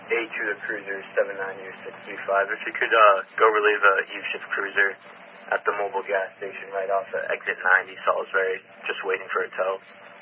A2 to Cruiser 790-635. If you could go relieve a Eve Shift Cruiser at the mobile gas station right off of exit 90, Salisbury, just waiting for a tow.